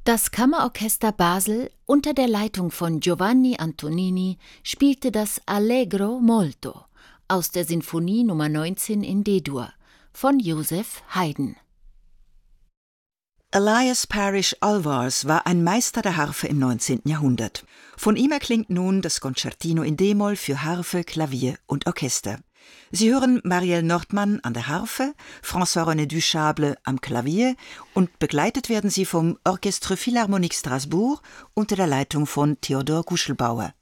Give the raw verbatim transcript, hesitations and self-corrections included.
Das Kammerorchester Basel unter der Leitung von Giovanni Antonini spielte das Allegro molto aus der Sinfonie Nummer neunzehn in D-Dur von Joseph Haydn. Elias Parrish Alvars war ein Meister der Harfe im neunzehnten Jahrhundert. Von ihm erklingt nun das Concertino in D-Moll für Harfe, Klavier und Orchester. Sie hören Marielle Nordmann an der Harfe, François-René Duchâble am Klavier und begleitet werden sie vom Orchestre Philharmonique Strasbourg unter der Leitung von Theodor Guschelbauer.